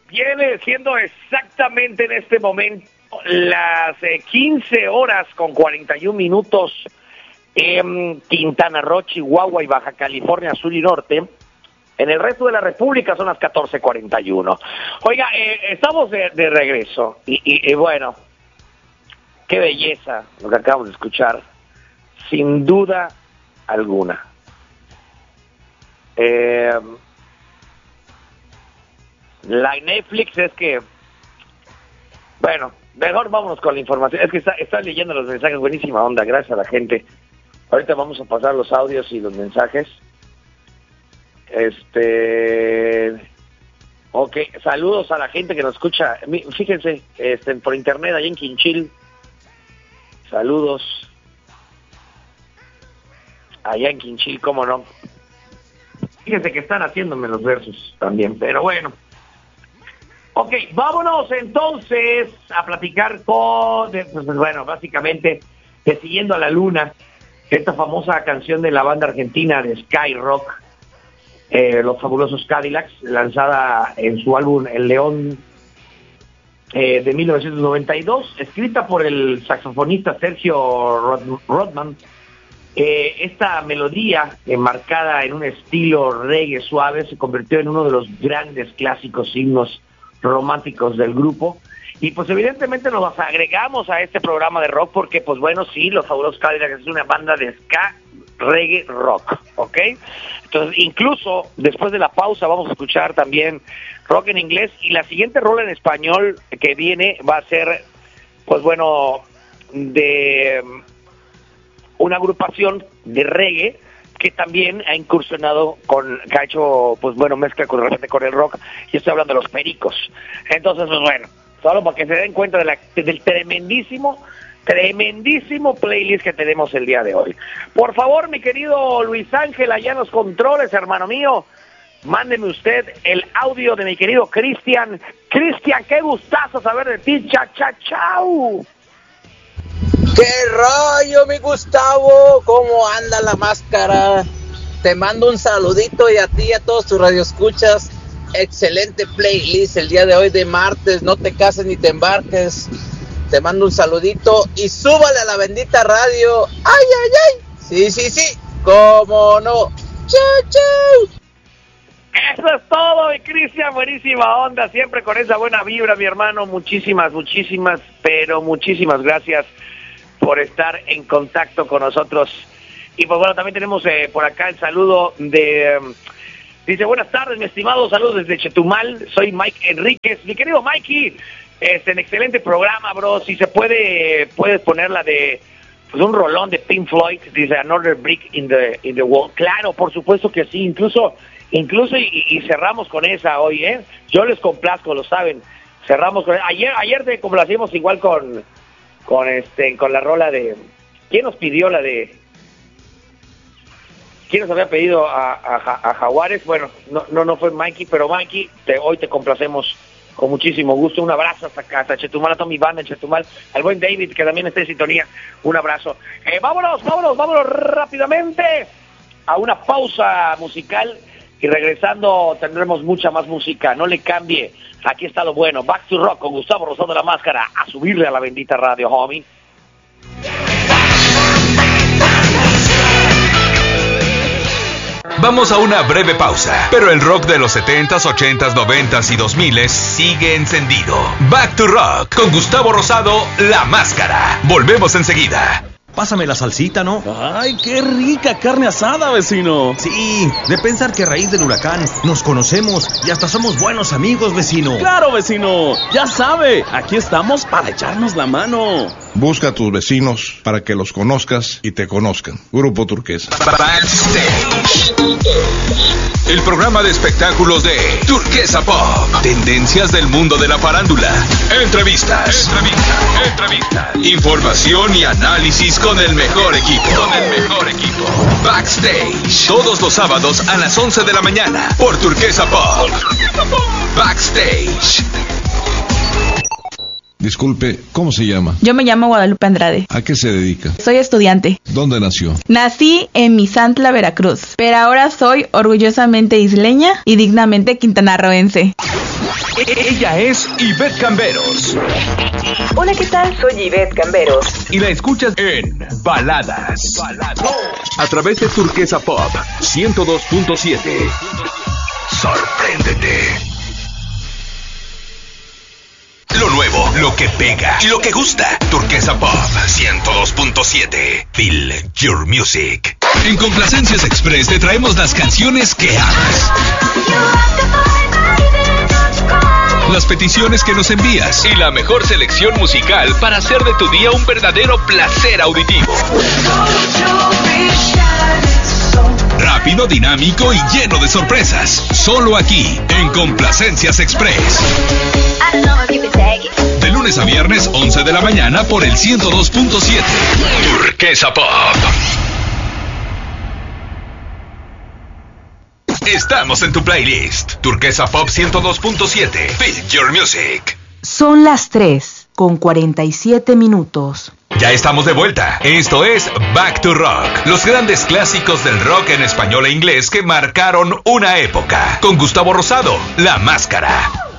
Viene siendo exactamente en este momento las 15 horas con 41 minutos en Quintana Roo, Chihuahua y Baja California Sur y Norte. En el resto de la República son las 14:41. Oiga, estamos de regreso y bueno, qué belleza lo que acabamos de escuchar, sin duda alguna. La Netflix es que, bueno, mejor vámonos con la información. Es que está leyendo los mensajes, buenísima onda, gracias a la gente. Ahorita vamos a pasar los audios y los mensajes. Ok, saludos a la gente que nos escucha. Fíjense, por internet, allá en Quinchil. Saludos. Allá en Quinchil, cómo no. Fíjense que están haciéndome los versos también, pero bueno. Ok, vámonos entonces a platicar pues bueno, básicamente, de Siguiendo a la Luna, esta famosa canción de la banda argentina de Sky Rock, Los Fabulosos Cadillacs, lanzada en su álbum El León de 1992, escrita por el saxofonista Sergio Rodman. Esta melodía, enmarcada en un estilo reggae suave, se convirtió en uno de los grandes clásicos himnos románticos del grupo, y pues evidentemente nos agregamos a este programa de rock porque pues bueno, sí, Los Fabulosos Cadillacs es una banda de ska reggae rock, ¿ok? Entonces incluso después de la pausa vamos a escuchar también rock en inglés, y la siguiente rola en español que viene va a ser pues bueno, de una agrupación de reggae que también ha incursionado que ha hecho, pues bueno, mezcla con el rock, y estoy hablando de Los Pericos. Entonces, pues bueno, solo para que se den cuenta del tremendísimo playlist que tenemos el día de hoy. Por favor, mi querido Luis Ángel, allá en los controles, hermano mío, mándeme usted el audio de mi querido Cristian. Cristian, qué gustazo saber de ti, chau. ¡Qué rollo, mi Gustavo! ¿Cómo anda la máscara? Te mando un saludito, y a ti y a todos tus radioescuchas. Excelente playlist el día de hoy de martes. No te cases ni te embarques. Te mando un saludito y súbale a la bendita radio. ¡Ay! Sí. ¿Cómo no? ¡Chau! Eso es todo, mi Cristian, buenísima onda, siempre con esa buena vibra, mi hermano. Muchísimas, pero muchísimas gracias por estar en contacto con nosotros. Y pues bueno, también tenemos por acá el saludo dice, buenas tardes, mi estimado, saludos desde Chetumal, soy Mike Enríquez. Mi querido Mikey, en excelente programa, bro. Si se puedes poner la de, pues un rolón de Pink Floyd, dice Another Brick in the Wall. Claro, por supuesto que sí, incluso y cerramos con esa hoy, yo les complazco, lo saben, cerramos con ayer te complacimos igual con la rola de, ¿quién nos pidió la de? ¿Quién nos había pedido a Jaguares? Bueno, no fue Mikey, pero Mikey, hoy te complacemos con muchísimo gusto. Un abrazo hasta Chetumal, a toda mi banda en Chetumal, al buen David, que también está en sintonía. Un abrazo. Vámonos rápidamente a una pausa musical, y regresando tendremos mucha más música. No le cambie, aquí está lo bueno. Back to Rock con Gustavo Rosado, La Máscara, a subirle a la bendita radio, homie. Vamos a una breve pausa, pero el rock de los 70s, 80s, 90s y 2000s sigue encendido. Back to Rock con Gustavo Rosado, La Máscara. Volvemos enseguida. Pásame la salsita, ¿no? ¡Ay, qué rica carne asada, vecino! Sí, de pensar que a raíz del huracán nos conocemos y hasta somos buenos amigos, vecino. ¡Claro, vecino! Ya sabe, aquí estamos para echarnos la mano. Busca a tus vecinos para que los conozcas y te conozcan. Grupo Turquesa. Backstage. El programa de espectáculos de Turquesa Pop. Tendencias del mundo de la farándula. Entrevistas. Información y análisis con el mejor equipo. Backstage. Todos los sábados a las 11 de la mañana por Turquesa Pop. Backstage. Disculpe, ¿cómo se llama? Yo me llamo Guadalupe Andrade. ¿A qué se dedica? Soy estudiante. ¿Dónde nació? Nací en Misantla, Veracruz, pero ahora soy orgullosamente isleña y dignamente quintanarroense. Ella es Ivette Camberos. Hola, ¿qué tal? Soy Ivette Camberos. Y la escuchas en Baladas. A través de Turquesa Pop 102.7. Sorpréndete. Lo nuevo, lo que pega y lo que gusta. Turquesa Pop 102.7. Feel your music. En Complacencias Express te traemos las canciones que amas, las peticiones que nos envías y la mejor selección musical para hacer de tu día un verdadero placer auditivo. Rápido, dinámico y lleno de sorpresas. Solo aquí, en Complacencias Express. De lunes a viernes, 11 de la mañana por el 102.7. Turquesa Pop. Estamos en tu playlist. Turquesa Pop 102.7. Feel your music. Son las 3:47. Ya estamos de vuelta. Esto es Back to Rock. Los grandes clásicos del rock en español e inglés que marcaron una época. Con Gustavo Rosado, La Máscara.